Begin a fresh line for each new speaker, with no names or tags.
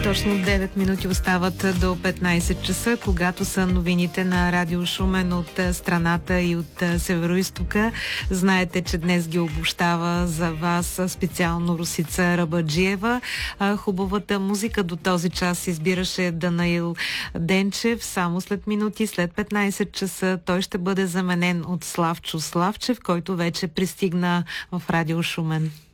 Точно 9 минути остават до 15 часа, когато са новините на Радио Шумен от страната и от Североизтока. Знаете, че днес ги обощава за вас специално Русица Рабаджиева. Хубавата музика до този час избираше Данаил Денчев. Само след минути, след 15 часа, той ще бъде заменен от Славчо Славчев, който вече пристигна в Радио Шумен.